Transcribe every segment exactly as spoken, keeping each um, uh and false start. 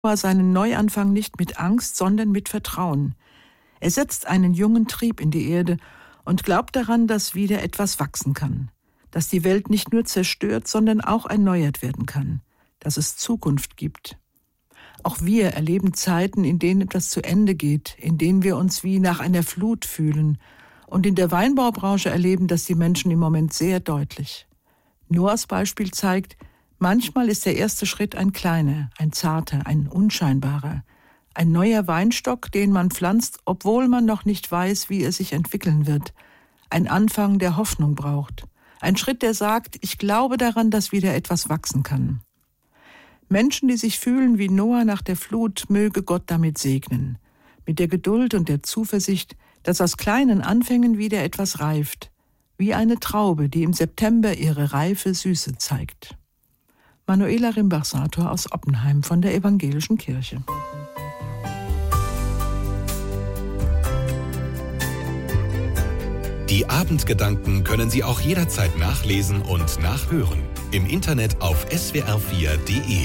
seinen Neuanfang nicht mit Angst, sondern mit Vertrauen. Er setzt einen jungen Trieb in die Erde und glaubt daran, dass wieder etwas wachsen kann, dass die Welt nicht nur zerstört, sondern auch erneuert werden kann, dass es Zukunft gibt. Auch wir erleben Zeiten, in denen etwas zu Ende geht, in denen wir uns wie nach einer Flut fühlen. Und in der Weinbaubranche erleben das die Menschen im Moment sehr deutlich. Noahs Beispiel zeigt, manchmal ist der erste Schritt ein kleiner, ein zarter, ein unscheinbarer. Ein neuer Weinstock, den man pflanzt, obwohl man noch nicht weiß, wie er sich entwickeln wird. Ein Anfang, der Hoffnung braucht. Ein Schritt, der sagt, ich glaube daran, dass wieder etwas wachsen kann. Menschen, die sich fühlen wie Noah nach der Flut, möge Gott damit segnen. Mit der Geduld und der Zuversicht, dass aus kleinen Anfängen wieder etwas reift. Wie eine Traube, die im September ihre reife Süße zeigt. Manuela Rimbach-Sator aus Oppenheim von der Evangelischen Kirche. Die Abendgedanken können Sie auch jederzeit nachlesen und nachhören. Im Internet auf s w r vier punkt d e.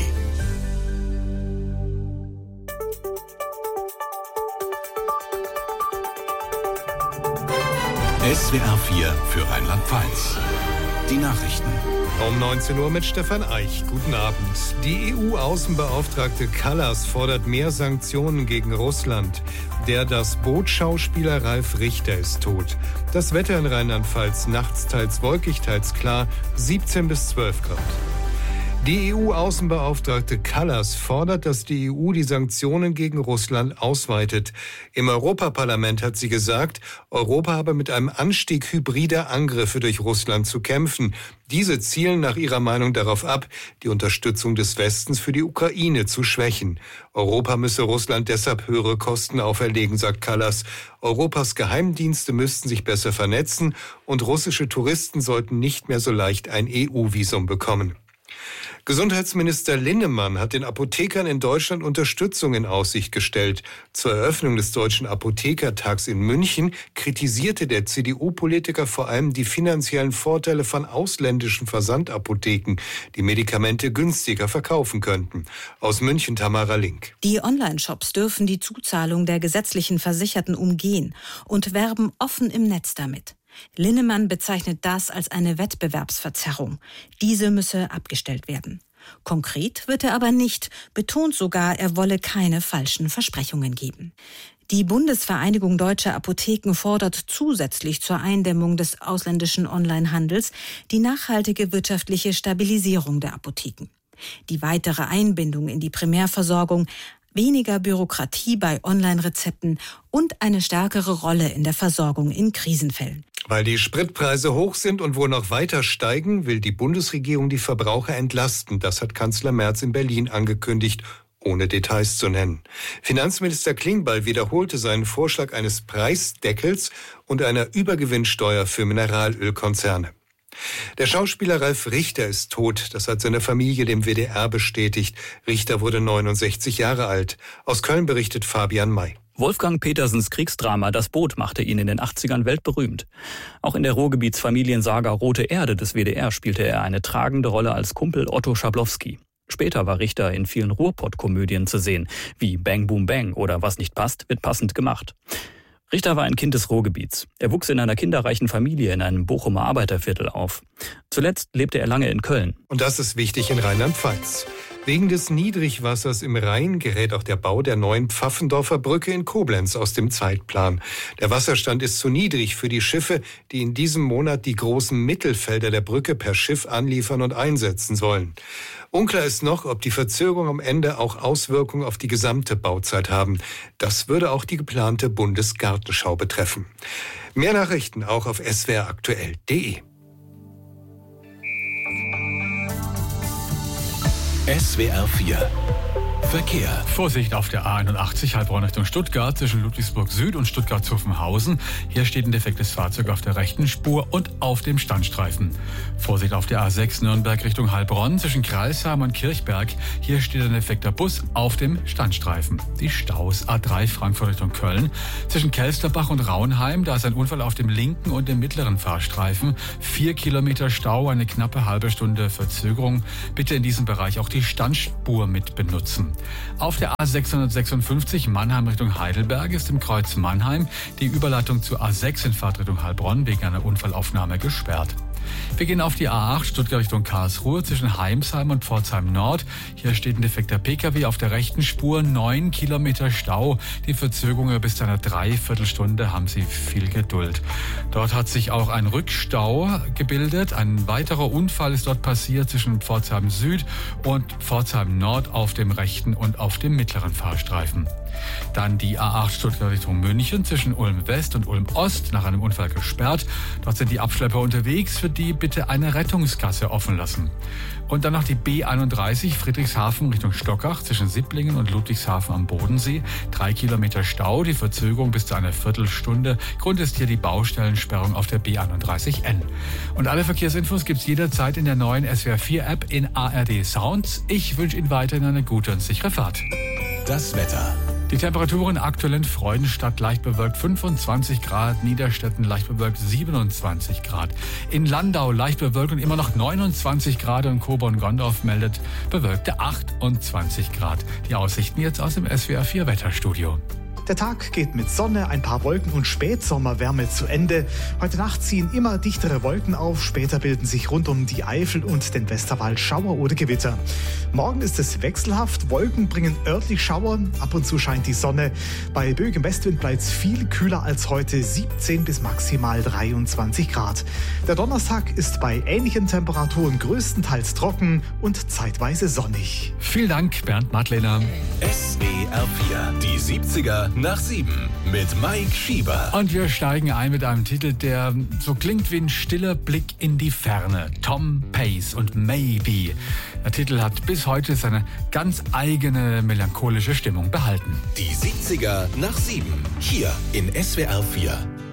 S W R vier für Rheinland-Pfalz. Die Nachrichten. Um neunzehn Uhr mit Stefan Eich. Guten Abend. Die E U-Außenbeauftragte Kallas fordert mehr Sanktionen gegen Russland. Der Das Boot-Schauspieler Ralf Richter ist tot. Das Wetter in Rheinland-Pfalz nachts teils wolkig, teils klar, siebzehn bis zwölf Grad. Die E U-Außenbeauftragte Kallas fordert, dass die E U die Sanktionen gegen Russland ausweitet. Im Europaparlament hat sie gesagt, Europa habe mit einem Anstieg hybrider Angriffe durch Russland zu kämpfen. Diese zielen nach ihrer Meinung darauf ab, die Unterstützung des Westens für die Ukraine zu schwächen. Europa müsse Russland deshalb höhere Kosten auferlegen, sagt Kallas. Europas Geheimdienste müssten sich besser vernetzen und russische Touristen sollten nicht mehr so leicht ein E U-Visum bekommen. Gesundheitsminister Linnemann hat den Apothekern in Deutschland Unterstützung in Aussicht gestellt. Zur Eröffnung des Deutschen Apothekertags in München kritisierte der C D U-Politiker vor allem die finanziellen Vorteile von ausländischen Versandapotheken, die Medikamente günstiger verkaufen könnten. Aus München Tamara Link. Die Online-Shops dürfen die Zuzahlung der gesetzlichen Versicherten umgehen und werben offen im Netz damit. Linnemann bezeichnet das als eine Wettbewerbsverzerrung. Diese müsse abgestellt werden. Konkret wird er aber nicht, betont sogar, er wolle keine falschen Versprechungen geben. Die Bundesvereinigung Deutscher Apotheken fordert zusätzlich zur Eindämmung des ausländischen Onlinehandels die nachhaltige wirtschaftliche Stabilisierung der Apotheken. Die weitere Einbindung in die Primärversorgung, weniger Bürokratie bei Online-Rezepten und eine stärkere Rolle in der Versorgung in Krisenfällen. Weil die Spritpreise hoch sind und wohl noch weiter steigen, will die Bundesregierung die Verbraucher entlasten. Das hat Kanzler Merz in Berlin angekündigt, ohne Details zu nennen. Finanzminister Klingbeil wiederholte seinen Vorschlag eines Preisdeckels und einer Übergewinnsteuer für Mineralölkonzerne. Der Schauspieler Ralf Richter ist tot. Das hat seine Familie dem W D R bestätigt. Richter wurde neunundsechzig Jahre alt. Aus Köln berichtet Fabian May. Wolfgang Petersens Kriegsdrama Das Boot machte ihn in den achtzigern weltberühmt. Auch in der Ruhrgebietsfamiliensaga Rote Erde des W D R spielte er eine tragende Rolle als Kumpel Otto Schablowski. Später war Richter in vielen Ruhrpott-Komödien zu sehen, wie Bang Boom Bang oder Was nicht passt, wird passend gemacht. Richter war ein Kind des Ruhrgebiets. Er wuchs in einer kinderreichen Familie in einem Bochumer Arbeiterviertel auf. Zuletzt lebte er lange in Köln. Und das ist wichtig in Rheinland-Pfalz. Wegen des Niedrigwassers im Rhein gerät auch der Bau der neuen Pfaffendorfer Brücke in Koblenz aus dem Zeitplan. Der Wasserstand ist zu niedrig für die Schiffe, die in diesem Monat die großen Mittelfelder der Brücke per Schiff anliefern und einsetzen sollen. Unklar ist noch, ob die Verzögerungen am Ende auch Auswirkungen auf die gesamte Bauzeit haben. Das würde auch die geplante Bundesgartenschau betreffen. Mehr Nachrichten auch auf s w r aktuell punkt d e. S W R vier Verkehr. Vorsicht auf der A einundachtzig, Heilbronn Richtung Stuttgart, zwischen Ludwigsburg Süd und Stuttgart-Zuffenhausen. Hier steht ein defektes Fahrzeug auf der rechten Spur und auf dem Standstreifen. Vorsicht auf der A sechs Nürnberg Richtung Heilbronn, zwischen Crailsheim und Kirchberg. Hier steht ein defekter Bus auf dem Standstreifen. Die Staus A drei Frankfurt Richtung Köln, zwischen Kelsterbach und Raunheim. Da ist ein Unfall auf dem linken und dem mittleren Fahrstreifen. Vier Kilometer Stau, eine knappe halbe Stunde Verzögerung. Bitte in diesem Bereich auch die Standspur mit benutzen. Auf der A sechshundertsechsundfünfzig Mannheim Richtung Heidelberg ist im Kreuz Mannheim die Überleitung zur A sechs in Fahrtrichtung Heilbronn wegen einer Unfallaufnahme gesperrt. Wir gehen auf die A acht Stuttgart Richtung Karlsruhe zwischen Heimsheim und Pforzheim Nord. Hier steht ein defekter Pkw auf der rechten Spur, neun Kilometer Stau. Die Verzögerung bis zu einer Dreiviertelstunde, haben Sie viel Geduld. Dort hat sich auch ein Rückstau gebildet. Ein weiterer Unfall ist dort passiert zwischen Pforzheim Süd und Pforzheim Nord auf dem rechten und auf dem mittleren Fahrstreifen. Dann die A acht Stuttgart Richtung München zwischen Ulm West und Ulm Ost nach einem Unfall gesperrt. Dort sind die Abschlepper unterwegs, für die bitte eine Rettungsgasse offen lassen. Und dann noch die B einunddreißig Friedrichshafen Richtung Stockach zwischen Sipplingen und Ludwigshafen am Bodensee. Drei Kilometer Stau, die Verzögerung bis zu einer Viertelstunde. Grund ist hier die Baustellensperrung auf der B einunddreißig N. Und alle Verkehrsinfos gibt's jederzeit in der neuen S W R vier App in A R D Sounds. Ich wünsche Ihnen weiterhin eine gute und sichere Fahrt. Das Wetter. Die Temperaturen aktuell in Freudenstadt leicht bewölkt fünfundzwanzig Grad, Niederstetten leicht bewölkt siebenundzwanzig Grad. In Landau leicht bewölkt und immer noch neunundzwanzig Grad und Coburg-Gondorf meldet bewölkte achtundzwanzig Grad. Die Aussichten jetzt aus dem S W R vier Wetterstudio. Der Tag geht mit Sonne, ein paar Wolken und Spätsommerwärme zu Ende. Heute Nacht ziehen immer dichtere Wolken auf. Später bilden sich rund um die Eifel und den Westerwald Schauer oder Gewitter. Morgen ist es wechselhaft. Wolken bringen örtlich Schauer. Ab und zu scheint die Sonne. Bei böigem Westwind bleibt es viel kühler als heute. siebzehn bis maximal dreiundzwanzig Grad. Der Donnerstag ist bei ähnlichen Temperaturen größtenteils trocken und zeitweise sonnig. Vielen Dank, Bernd Madlener. S W R vier, die siebziger nach sieben mit Mike Schieber. Und wir steigen ein mit einem Titel, der so klingt wie ein stiller Blick in die Ferne. Tom Pace und Maybe. Der Titel hat bis heute seine ganz eigene melancholische Stimmung behalten. Die siebziger nach sieben, hier in S W R vier.